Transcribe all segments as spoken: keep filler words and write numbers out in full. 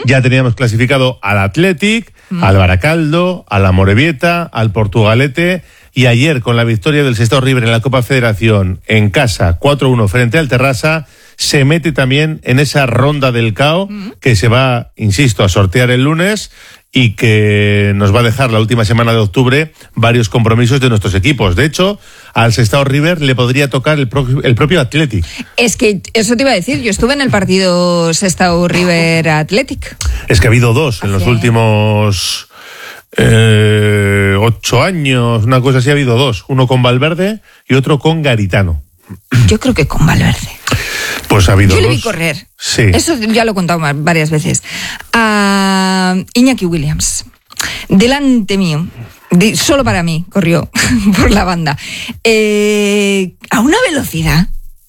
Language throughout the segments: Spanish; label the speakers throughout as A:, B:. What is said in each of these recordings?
A: Ya teníamos clasificado al Athletic, uh-huh. al Baracaldo, al Amorebieta, al Portugalete, y ayer con la victoria del Sestao River en la Copa Federación en casa cuatro uno frente al Terrassa, se mete también en esa ronda del C A O uh-huh. que se va, insisto, a sortear el lunes y que nos va a dejar la última semana de octubre varios compromisos de nuestros equipos. De hecho, al Sestao River le podría tocar el, pro, el propio Athletic.
B: Es que eso te iba a decir, yo estuve en el partido Sestao River Athletic.
A: Es que ha habido dos en los últimos eh, ocho años, una cosa así, ha habido dos. Uno con Valverde y otro con Garitano.
B: Yo creo que con Valverde.
A: Pues ha habido
B: Yo le
A: dos.
B: vi correr.
A: Sí.
B: Eso ya lo he contado varias veces. A Iñaki Williams, delante mío, de, solo para mí, corrió por la banda. Eh, a una velocidad.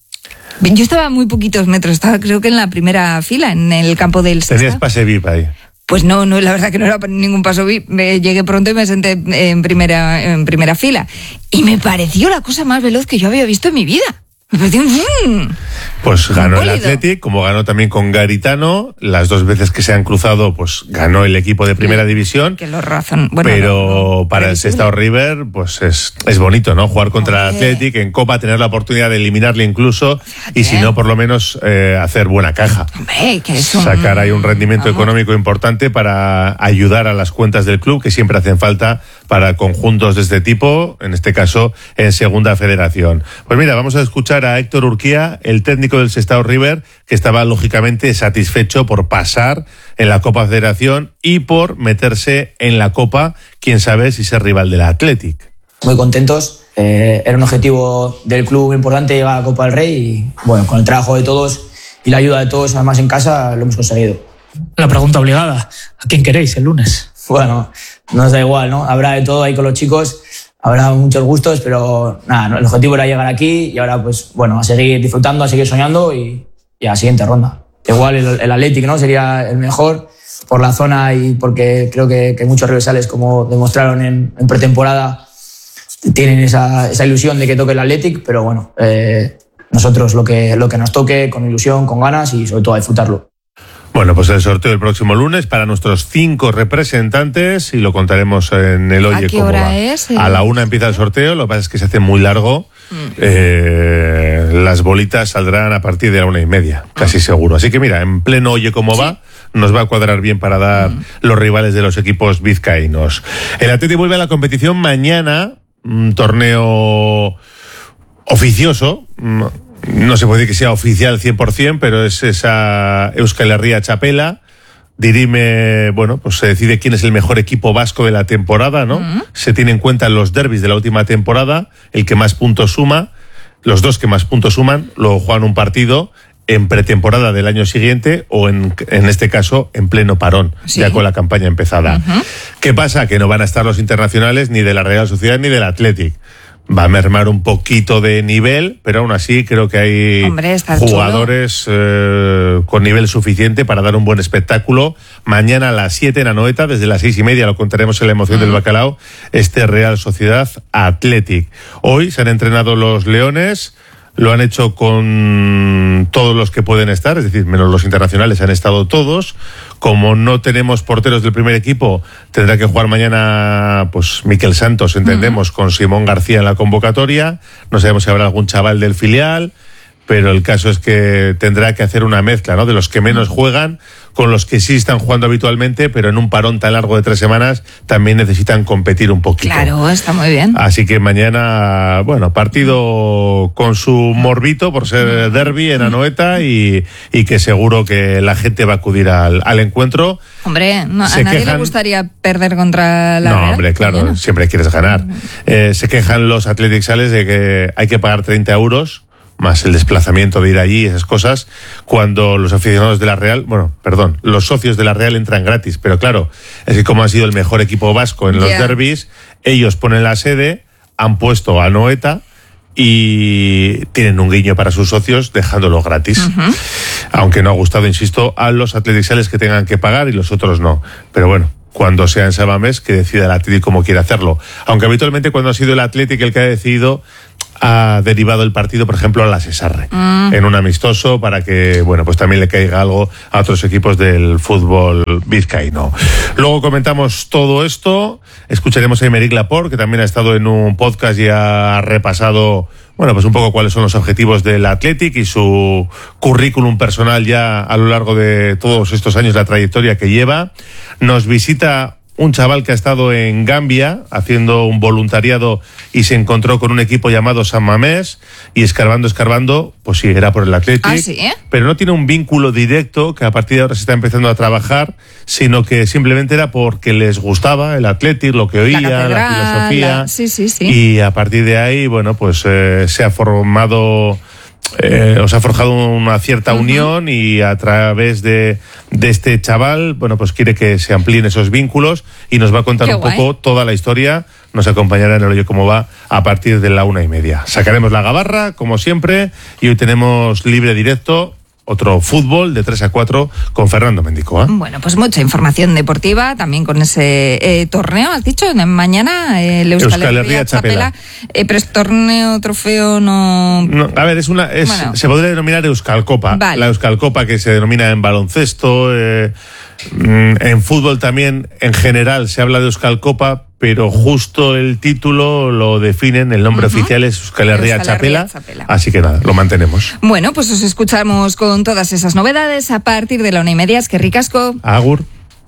B: Yo estaba a muy poquitos metros, estaba creo que en la primera fila, en el campo del Sestao.
A: Tenías pase V I P ahí.
B: Pues no, no, la verdad que no era ningún paso V I P. Me llegué pronto y me senté en primera, en primera fila. Y me pareció la cosa más veloz que yo había visto en mi vida. Me pareció un...
A: Pues ganó el
B: Pólido.
A: Athletic, como ganó también con Garitano. Las dos veces que se han cruzado, pues ganó el equipo de primera división.
B: Que lo razón. Bueno,
A: pero
B: no, no,
A: para el Sestao River, pues es, es bonito, ¿no? Jugar contra el Athletic en Copa, tener la oportunidad de eliminarle incluso. Fíjate. Y si no, por lo menos eh, hacer buena caja.
B: Hombre, que es un...
A: Sacar ahí un rendimiento Vamos. económico importante para ayudar a las cuentas del club, que siempre hacen falta para conjuntos de este tipo, en este caso en Segunda Federación. Pues mira, vamos a escuchar a Héctor Urquía, el técnico del Sestao River, que estaba lógicamente satisfecho por pasar en la Copa Federación y por meterse en la Copa, quién sabe si ser rival del Athletic.
C: Muy contentos, eh, era un objetivo del club importante llegar a la Copa del Rey y bueno, con el trabajo de todos y la ayuda de todos, además en casa, lo hemos conseguido.
D: La pregunta obligada, ¿a quién queréis el lunes?
C: Bueno, nos da igual, ¿no? Habrá de todo ahí con los chicos, habrá muchos gustos, pero nada, no, el objetivo era llegar aquí y ahora pues bueno, a seguir disfrutando, a seguir soñando y, y a la siguiente ronda. Igual el, el Athletic, ¿no? Sería el mejor por la zona y porque creo que, que muchos rivales, como demostraron en, en pretemporada, tienen esa, esa ilusión de que toque el Athletic, pero bueno, eh, nosotros lo que, lo que nos toque, con ilusión, con ganas y sobre todo a disfrutarlo.
A: Bueno, pues el sorteo el próximo lunes para nuestros cinco representantes y lo contaremos en el Oye
B: ¿A qué
A: cómo
B: hora
A: va.
B: es?
A: A la una empieza el sorteo, lo que pasa es que se hace muy largo. Mm. Eh, las bolitas saldrán a partir de la una y media, casi seguro. Así que mira, en pleno Oye cómo ¿Sí? va, nos va a cuadrar bien para dar mm. los rivales de los equipos vizcaínos. El Athletic vuelve a la competición mañana, un torneo oficioso. No se puede decir que sea oficial cien por ciento, pero es esa Euskal Herria Txapela. Dirime, bueno, pues se decide quién es el mejor equipo vasco de la temporada, ¿no? Uh-huh. Se tiene en cuenta los derbis de la última temporada, el que más puntos suma, los dos que más puntos suman, luego juegan un partido en pretemporada del año siguiente o en, en este caso en pleno parón, ¿Sí? ya con la campaña empezada. Uh-huh. ¿Qué pasa? Que no van a estar los internacionales ni de la Real Sociedad ni del Athletic. Va a mermar un poquito de nivel, pero aún así creo que hay
B: Hombre,
A: jugadores eh, con nivel suficiente para dar un buen espectáculo. Mañana a las siete en Anoeta, desde las seis y media, lo contaremos en la emoción mm. del bacalao, este Real Sociedad Athletic. Hoy se han entrenado los Leones, lo han hecho con todos los que pueden estar, es decir, menos los internacionales, han estado todos. Como no tenemos porteros del primer equipo, tendrá que jugar mañana pues Miquel Santos, entendemos, uh-huh. con Simón García en la convocatoria. No sabemos si habrá algún chaval del filial, pero el caso es que tendrá que hacer una mezcla, ¿no? De los que menos juegan con los que sí están jugando habitualmente, pero en un parón tan largo de tres semanas también necesitan competir un poquito.
B: Claro, está muy bien.
A: Así que mañana, bueno, partido con su morbito por ser derbi en Anoeta y, y que seguro que la gente va a acudir al, al encuentro.
B: Hombre, no, a nadie
A: quejan...
B: le gustaría perder contra la
A: No,
B: Real,
A: hombre, claro, mañana. Siempre quieres ganar. Eh, se quejan los Athletic Sales de que hay que pagar treinta euros más el desplazamiento de ir allí, esas cosas, cuando los aficionados de la Real, bueno, perdón, los socios de la Real entran gratis, pero claro, es que como ha sido el mejor equipo vasco en los yeah. derbis, ellos ponen la sede, han puesto a Anoeta y tienen un guiño para sus socios dejándolo gratis. Uh-huh. Aunque no ha gustado, insisto, a los Athletic Sales que tengan que pagar y los otros no. Pero bueno, cuando sea en Sabamés, que decida el Athletic cómo quiere hacerlo. Aunque habitualmente cuando ha sido el Athletic el que ha decidido, ha derivado el partido, por ejemplo, a la Cesarre, mm. en un amistoso, para que, bueno, pues también le caiga algo a otros equipos del fútbol vizcaíno. Luego comentamos todo esto, escucharemos a Aymeric Laporte, que también ha estado en un podcast y ha repasado, bueno, pues un poco cuáles son los objetivos del Athletic y su currículum personal ya a lo largo de todos estos años, la trayectoria que lleva. Nos visita un chaval que ha estado en Gambia haciendo un voluntariado y se encontró con un equipo llamado San Mamés, y escarbando, escarbando, pues sí, era por el Athletic.
B: ¿Ah, sí, eh?
A: Pero no tiene un vínculo directo que a partir de ahora se está empezando a trabajar, sino que simplemente era porque les gustaba el Athletic, lo que oía, la, catedral, la filosofía.
B: La... Sí, sí, sí.
A: Y a partir de ahí, bueno, pues eh, se ha formado... Eh, os ha forjado una cierta uh-huh. unión, y a través de, de este chaval, bueno, pues quiere que se amplíen esos vínculos y nos va a contar Qué un guay. poco toda la historia. Nos acompañará en el Oye Cómo Va a partir de la una y media. Sacaremos la gabarra, como siempre, y hoy tenemos libre directo. Otro fútbol de tres a cuatro con Fernando Mendicoa.
B: Bueno, pues mucha información deportiva también con ese eh, torneo, has dicho, mañana eh, el Euskal, Euskal Herria Txapela, eh, pero es torneo, trofeo, no...
A: no a ver, es una es bueno. se podría denominar Euskal Copa, vale. La Euskal Copa, que se denomina en baloncesto, eh, en fútbol también en general se habla de Euskal Copa, pero justo el título lo definen, el nombre uh-huh. oficial es Euskal Herria Txapela, así que nada, lo mantenemos.
B: Bueno, pues os escuchamos con todas esas novedades a partir de la una y media. Es que ricasco.
A: Agur.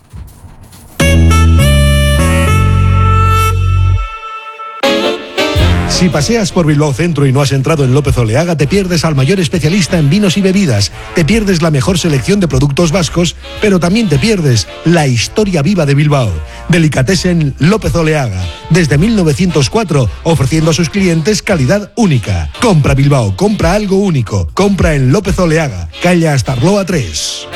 E: Si paseas por Bilbao Centro y no has entrado en López Oleaga, te pierdes al mayor especialista en vinos y bebidas, te pierdes la mejor selección de productos vascos, pero también te pierdes la historia viva de Bilbao. Delicatessen López Oleaga, desde mil novecientos cuatro, ofreciendo a sus clientes calidad única. Compra Bilbao, compra algo único, compra en López Oleaga, calle Astarloa tres.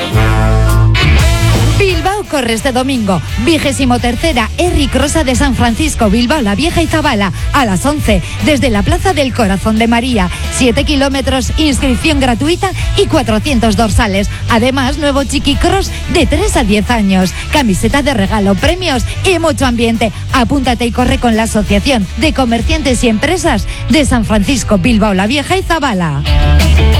F: Bilbao corre este domingo, vigésimo tercera Herri Crosa de San Francisco, Bilbao la Vieja y Zabala, a las once, desde la Plaza del Corazón de María. siete kilómetros, inscripción gratuita y cuatrocientos dorsales. Además, nuevo Chiqui Cross de tres a diez años. Camiseta de regalo, premios y mucho ambiente. Apúntate y corre con la Asociación de Comerciantes y Empresas de San Francisco, Bilbao la Vieja y Zabala.